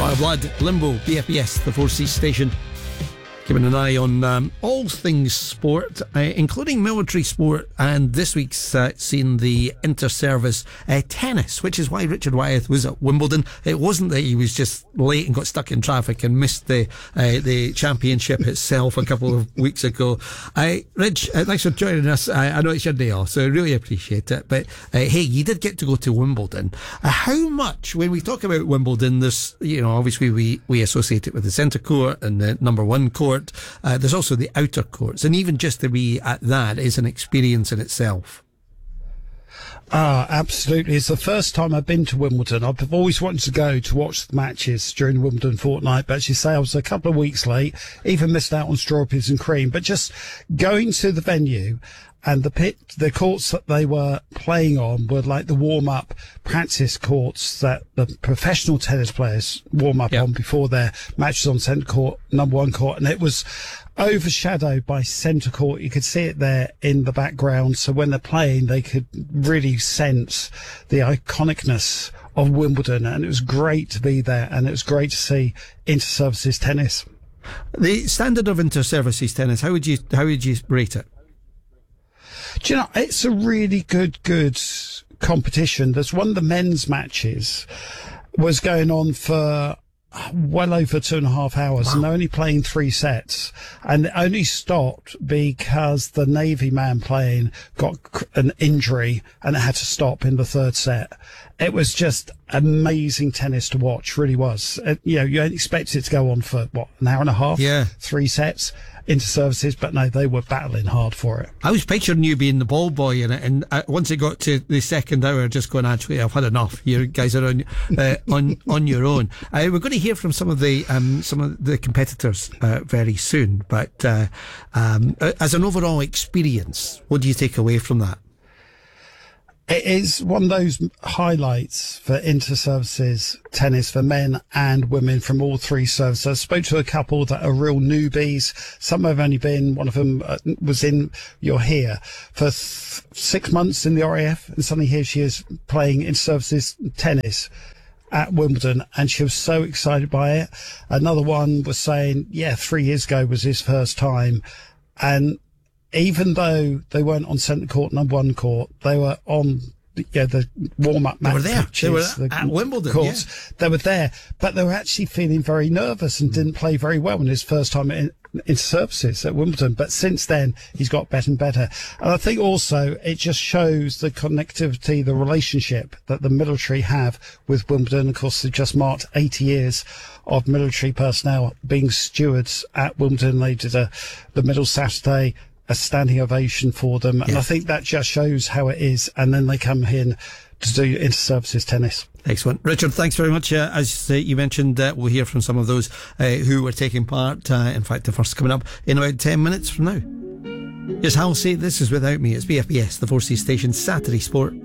Royal Blood, Limbo, BFBS, the 4C station. Keeping an eye on all things sport, including military sport, and this week's seen the inter-service tennis, which is why Richard Wyeth was at Wimbledon. It wasn't that he was just late and got stuck in traffic and missed the championship itself a couple of weeks ago. Rich, thanks for joining us. I know it's your day off, so I really appreciate it. But hey, you did get to go to Wimbledon. How much, when we talk about Wimbledon, there's, obviously we associate it with the centre court and the number one court. There's also the outer courts, and even just to be at that is an experience in itself. Absolutely. It's the first time I've been to Wimbledon. I've always wanted to go to watch the matches during the Wimbledon fortnight, but as you say, I was a couple of weeks late, even missed out on strawberries and cream. But just going to the venue, and the courts that they were playing on were like the warm-up practice courts that the professional tennis players warm up on before their matches on centre court, number one court. And it was overshadowed by centre court. You could see it there in the background. So when they're playing, they could really sense the iconicness of Wimbledon. And it was great to be there. And it was great to see inter-services tennis. The standard of inter-services tennis, how would you rate it? Do you know, it's a really good competition. There's one of the men's matches was going on for well over 2.5 hours, and they're only playing 3 sets, and it only stopped because the Navy man playing got an injury and it had to stop in the 3rd set. It was just amazing tennis to watch, really was. You don't expect it to go on for, an hour and a half? Yeah. 3 sets into services, but no, they were battling hard for it. I was picturing you being the ball boy in it, and once it got to the second hour, just going, actually, I've had enough. You guys are on your own. We're going to hear from some of the competitors very soon, but as an overall experience, what do you take away from that? It is one of those highlights for inter-services tennis for men and women from all 3 services. I spoke to a couple that are real newbies. Some have only been, one of them was in You're Here for 6 months in the RAF, and suddenly here she is playing inter-services tennis at Wimbledon, and she was so excited by it. Another one was saying, 3 years ago was his first time, and even though they weren't on centre court, number one court, they were on the warm-up match. They were there. Pitches, they were at Wimbledon. Courts. Yeah. They were there, but they were actually feeling very nervous and didn't play very well in his first time in services at Wimbledon. But since then, he's got better and better. And I think also it just shows the connectivity, the relationship that the military have with Wimbledon. Of course, they've just marked 80 years of military personnel being stewards at Wimbledon. They did the Middle Saturday, a standing ovation for them. And I think that just shows how it is. And then they come in to do inter-services tennis. Excellent. Richard, thanks very much. As you mentioned, we'll hear from some of those who were taking part. In fact, the first coming up in about 10 minutes from now. Here's Halsey. This is Without Me. It's BFBS, the 4C station, Saturday Sport.